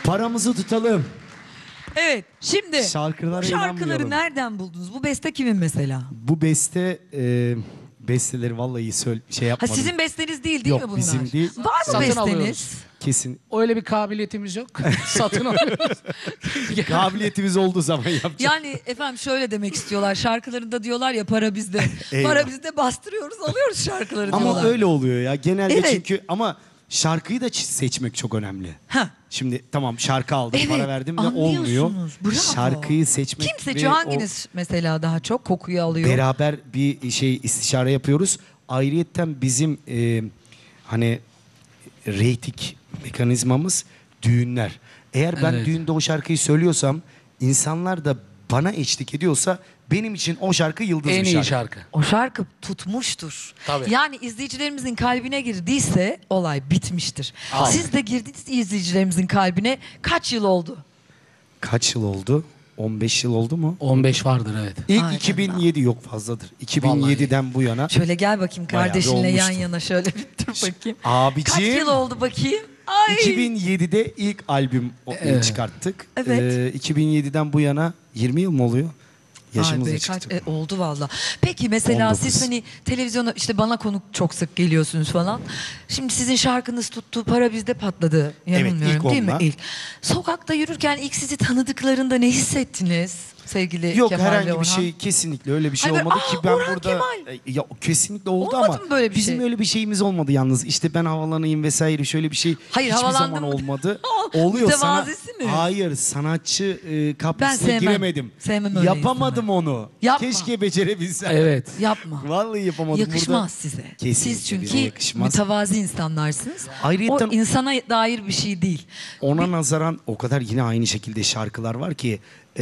Paramızı tutalım. Evet, şimdi Şarkılara bu şarkıları inanmıyorum. nereden buldunuz? Bu beste kimin mesela? Bu beste besteleri vallahi şey Ha, yapmadım. sizin besteniz değil Yok, mi bunlar? bizim değil. Var mı Satın besteniz? alıyoruz. Kesin. Öyle bir kabiliyetimiz yok. Satın alıyoruz. Kabiliyetimiz olduğu zaman yapacağız. Yani efendim şöyle demek istiyorlar. Şarkılarında diyorlar ya para bizde. Eyvah. Para bizde, bastırıyoruz, alıyoruz şarkıları Ama diyorlar. öyle oluyor ya. Genelde Evet. çünkü ama şarkıyı da seçmek çok önemli. Ha. Şimdi tamam şarkı aldım, Evet, para verdim de olmuyor. anlıyorsunuz. Bravo. Şarkıyı seçmek Kim seçiyor? ve Hanginiz mesela daha çok kokuyu alıyor? beraber bir şey istişare yapıyoruz. Ayrıyetten bizim hani reyting mekanizmamız düğünler. Eğer ben Evet. düğünde o şarkıyı söylüyorsam, insanlar da bana eşlik ediyorsa benim için o şarkı yıldız En bir iyi şarkı. şarkı. O şarkı tutmuştur. Tabii. Yani izleyicilerimizin kalbine girdiyse olay bitmiştir. Aynen. Siz de girdiniz izleyicilerimizin kalbine. Kaç yıl oldu? Kaç yıl oldu? 15 yıl oldu mu? 15 vardır evet. İlk Aynen. 2007 yok fazladır. 2007'den bu yana. Şöyle gel bakayım Bayağı bir kardeşinle yan olmuştu. yana şöyle bir dur bakayım. Abicim. Kaç yıl oldu bakayım? Ay. 2007'de ilk albüm Evet. çıkarttık. Evet. 2007'den bu yana 20 yıl mı oluyor? Yaşımız Ay da be, çıktı. oldu valla. Peki mesela 19. siz hani televizyona işte bana konuk çok sık geliyorsunuz falan. Şimdi sizin şarkınız tuttu, para bizde patladı. Yanılmıyorum ilk değil mi? onunla. İlk. Sokakta yürürken ilk sizi tanıdıklarında ne hissettiniz sevgili Yok Kemal ve herhangi Orhan? bir şey, kesinlikle öyle bir şey Hayır, olmadı ki ben Orhan burada Kemal. ya kesinlikle oldu Olmadı ama mı böyle bir bizim şey? öyle bir şeyimiz olmadı yalnız. İşte ben havalanayım vesaire şöyle bir şey Hayır, hiçbir havalandım zaman mı? olmadı. Aa, Oluyor sana. mütevazisiniz. Hayır, sanatçı Ben kaprisine sevmem. giremedim. Sevmem öyle Yapamadım insanları. onu. Yapma. Keşke becerebilsem. Evet. Yapma. Vallahi yapamadım. Yakışmaz Burada size. Kesinlikle Siz çünkü bize yakışmaz. mütevazi insanlarsınız. Ayrıyeten- O insana dair bir şey değil. Ona nazaran o kadar yine aynı şekilde şarkılar var ki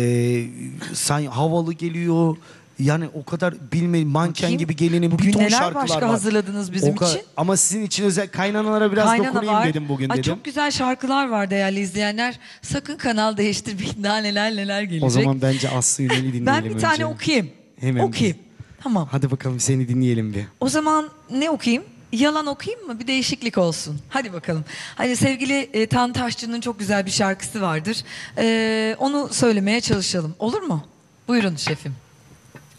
havalı geliyor. Yani o kadar manken Bakayım. gibi gelinim Bugün bir ton neler şarkılar başka var. hazırladınız bizim O kadar- için? Ama sizin için özel kaynanalara biraz Kaynana dokunayım var. dedim bugün Ay, dedim. çok güzel şarkılar var değerli izleyenler. Sakın kanal değiştirmeyin. Daha neler gelecek. O zaman bence Aslı Ünal'i dinleyelim ben bir önce. tane okuyayım. Hemen Okuyayım. Tamam. Hadi bakalım seni dinleyelim bir. O zaman ne okuyayım? Yalan okuyayım mı? Bir değişiklik olsun. Hadi bakalım. Hani sevgili Tan Taşçı'nın çok güzel bir şarkısı vardır. Onu söylemeye çalışalım. Olur mu? Buyurun şefim.